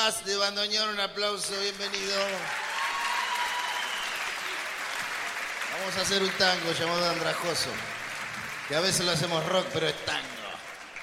Paz de Bandoneón, un aplauso, bienvenido. Vamos a hacer un tango llamado Andrajoso, que a veces lo hacemos rock, pero es tango.